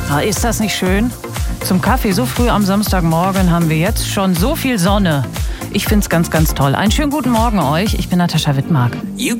Ah, ist das nicht schön? Zum Kaffee so früh am Samstagmorgen haben wir jetzt schon so viel Sonne. Ich find's ganz, ganz toll. Einen schönen guten Morgen euch. Ich bin Natascha Wittmark. You